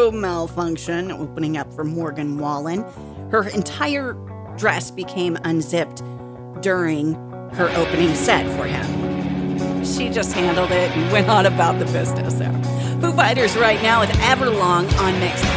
also malfunction opening up for Morgan Wallen. Her entire dress became unzipped during her opening set for him. She just handled it and went on about the business there. Foo Fighters right now with Everlong on Mix.